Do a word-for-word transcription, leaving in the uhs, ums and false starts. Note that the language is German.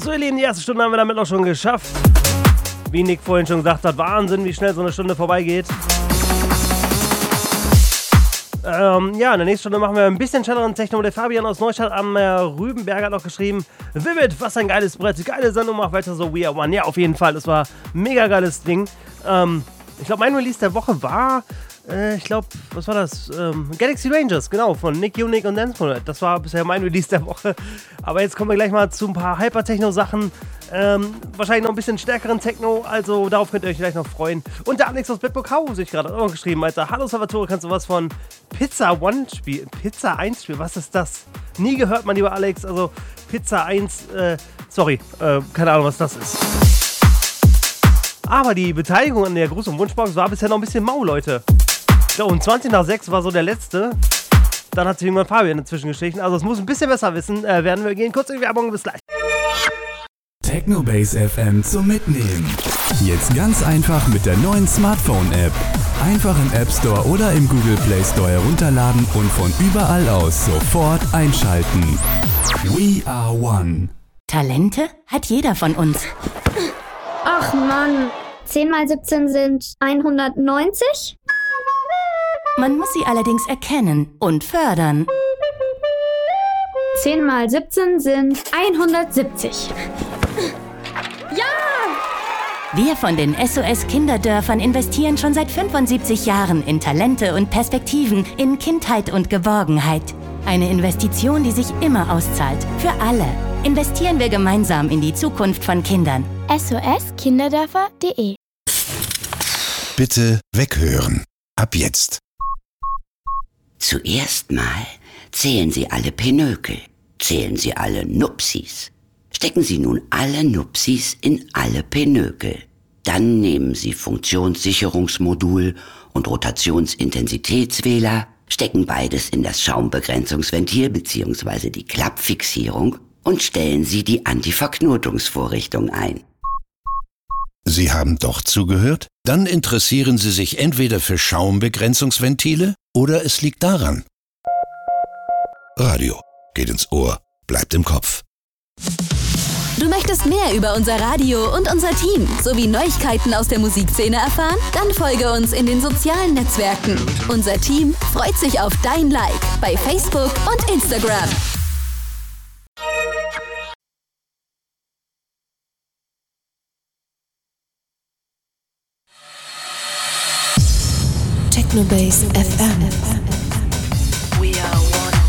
So, ihr Lieben, die erste Stunde haben wir damit auch schon geschafft. Wie Nick vorhin schon gesagt hat, Wahnsinn, wie schnell so eine Stunde vorbeigeht. Ähm, ja, in der nächsten Stunde machen wir ein bisschen schnelleren Techno. Der Fabian aus Neustadt am äh, Rübenberg hat noch geschrieben: Vivid, was ein geiles Brett, geile Sendung, macht weiter so, We Are One. Ja, auf jeden Fall, das war ein mega geiles Ding. Ähm, ich glaube, mein Release der Woche war, äh, ich glaube, was war das? Ähm, Galaxy Rangers, genau, von Nick Unique und Dance. Das war bisher mein Release der Woche. Aber jetzt kommen wir gleich mal zu ein paar Hyper-Techno-Sachen. Ähm, wahrscheinlich noch ein bisschen stärkeren Techno, also darauf könnt ihr euch gleich noch freuen. Und der Alex aus Bedburg-Hau sich gerade auch noch geschrieben, Alter. Hallo Salvatore, kannst du was von Pizza One spielen? Pizza eins spielen? Was ist das? Nie gehört, mein lieber Alex. Also Pizza eins, äh, sorry, äh, keine Ahnung, was das ist. Aber die Beteiligung an der Gruß- und Wunschbox war bisher noch ein bisschen mau, Leute. So, und zwanzig nach sechs war so der letzte. Dann hat sich irgendwann Fabian dazwischen geschlichen. Also es muss ein bisschen besser wissen. Äh, werden wir gehen. Kurz in die Werbung, bis gleich. Technobase F M zum Mitnehmen. Jetzt ganz einfach mit der neuen Smartphone-App. Einfach im App Store oder im Google Play Store herunterladen und von überall aus sofort einschalten. We are one. Talente hat jeder von uns. Ach Mann, zehn mal siebzehn sind hundertneunzig? Man muss sie allerdings erkennen und fördern. zehn mal siebzehn sind hundertsiebzig. Ja! Wir von den S O S Kinderdörfern investieren schon seit fünfundsiebzig Jahren in Talente und Perspektiven, in Kindheit und Geborgenheit. Eine Investition, die sich immer auszahlt. Für alle. Investieren wir gemeinsam in die Zukunft von Kindern. S O S Kinderdörfer punkt de. Bitte weghören. Ab jetzt. Zuerst mal zählen Sie alle Pinökel. Zählen Sie alle Nupsis. Stecken Sie nun alle Nupsis in alle Pinökel. Dann nehmen Sie Funktionssicherungsmodul und Rotationsintensitätswähler, stecken beides in das Schaumbegrenzungsventil bzw. die Klappfixierung und stellen Sie die Antiverknotungsvorrichtung ein. Sie haben doch zugehört? Dann interessieren Sie sich entweder für Schaumbegrenzungsventile oder es liegt daran. Radio geht ins Ohr, bleibt im Kopf. Du möchtest mehr über unser Radio und unser Team sowie Neuigkeiten aus der Musikszene erfahren? Dann folge uns in den sozialen Netzwerken. Unser Team freut sich auf dein Like bei Facebook und Instagram. Technobase F M.